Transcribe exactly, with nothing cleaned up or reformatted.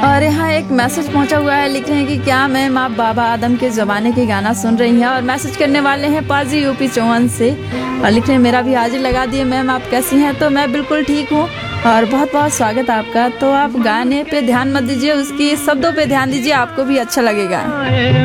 और यहाँ एक मैसेज पहुंचा हुआ है, लिख रहे हैं कि क्या मैम आप बाबा आदम के ज़माने के गाना सुन रही हैं। और मैसेज करने वाले हैं पाजी यूपी चौवन से और लिख रहे हैं मेरा भी हाजिर लगा दिए मैम, आप कैसी हैं। तो मैं बिल्कुल ठीक हूँ और बहुत बहुत स्वागत आपका। तो आप गाने पे ध्यान मत दीजिए, उसकी शब्दों पे ध्यान दीजिए, आपको भी अच्छा लगेगा।